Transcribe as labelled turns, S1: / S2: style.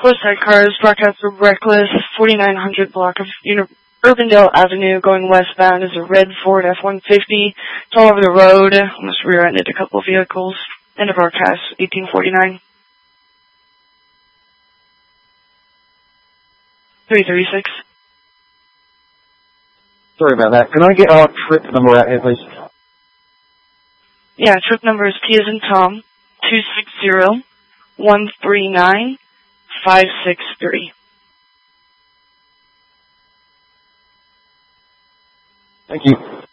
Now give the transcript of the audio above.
S1: Coastside Cars, broadcaster Reckless, 4900 block of Urbandale Avenue, going westbound is a red Ford F-150. It's all over the road. Almost rear-ended a couple of vehicles. End of broadcast, 1849. 336.
S2: Sorry about that. Can I get our trip number out here, please?
S1: Yeah, trip number is T as in Tom, 260-139-563.
S2: Thank you.